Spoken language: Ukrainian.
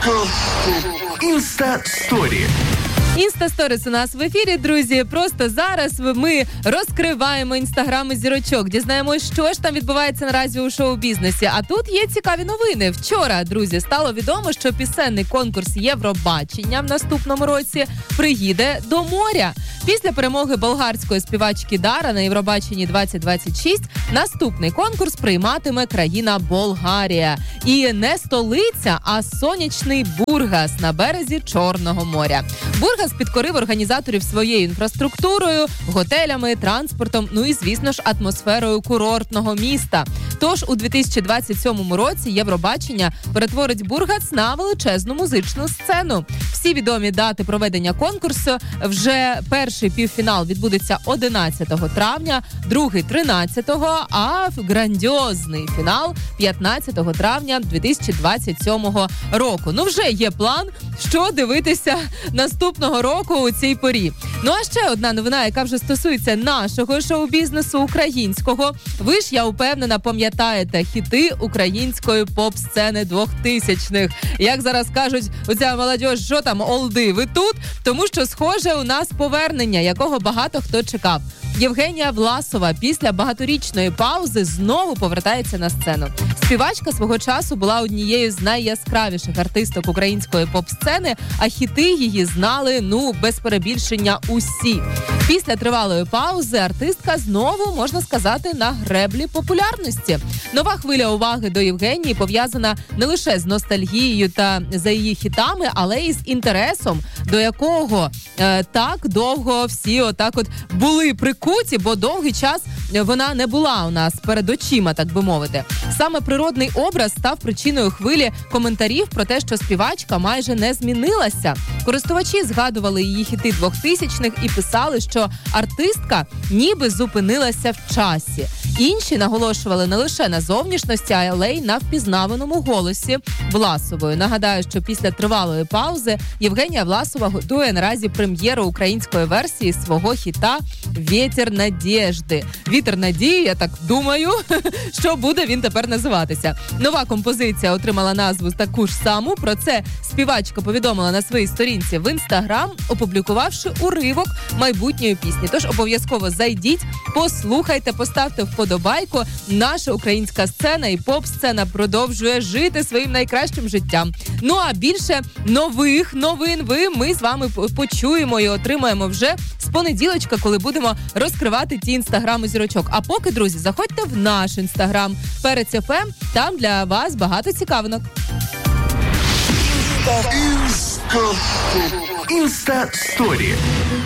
Інста-сторі. Інста-сторіс у нас в ефірі, друзі. Просто зараз ми розкриваємо інстаграми зірочок. Дізнаємось, що ж там відбувається наразі у шоу-бізнесі. А тут є цікаві новини. Вчора, друзі, стало відомо, що пісенний конкурс Євробачення в наступному році приїде до моря. Після перемоги болгарської співачки Дара на Євробаченні 2026 наступний конкурс прийматиме країна Болгарія. І не столиця, а сонячний Бургас на березі Чорного моря. Бургас підкорив організаторів своєю інфраструктурою, готелями, транспортом, ну і, звісно ж, атмосферою курортного міста. Тож у 2027 році Євробачення перетворить Бургас на величезну музичну сцену. Всі відомі дати проведення конкурсу. Вже перший півфінал відбудеться 11 травня, другий 13-го, а грандіозний фінал 15 травня 2027 року. Ну вже є план, що дивитися наступного року у цій порі. Ну а ще одна новина, яка вже стосується нашого шоу-бізнесу українського. Ви ж, я впевнена, пам'ятаєте хіти української поп-сцени 2000-х. Як зараз кажуть, оця молодь, що там, олди, ви тут? Тому що, схоже, у нас повернення, якого багато хто чекав. Євгенія Власова після багаторічної паузи знову повертається на сцену. Співачка свого часу була однією з найяскравіших артисток української поп-сцени, а хіти її знали, без перебільшення усі. Після тривалої паузи артистка знову, можна сказати, на греблі популярності. Нова хвиля уваги до Євгенії пов'язана не лише з ностальгією та за її хітами, але й з інтересом, до якого так довго всі були прикуті, бо довгий час вона не була у нас перед очима, так би мовити. Саме природний образ став причиною хвилі коментарів про те, що співачка майже не змінилася. Користувачі згадували її хіти 2000-х і писали, що артистка ніби зупинилася в часі. Інші наголошували не лише на зовнішності, але й на впізнаваному голосі Власової. Нагадаю, що після тривалої паузи Євгенія Власова готує наразі прем'єру української версії свого хіта «Вітер надєжди». «Вітер надії», я так думаю, що буде він тепер називатися. Нова композиція отримала назву таку ж саму. Про це співачка повідомила на своїй сторінці в Інстаграм, опублікувавши уривок майбутньої пісні. Тож обов'язково зайдіть, послухайте, поставте вподобайку. Наша українська сцена і поп-сцена продовжує жити своїм найкращим життям. Ну а більше нових новин ми з вами почуємо і отримаємо вже з понеділочка, коли будемо розкривати ті інстаграми зірочок. А поки, друзі, заходьте в наш інстаграм Перець ФМ, там для вас багато цікавинок. Інста-сторі.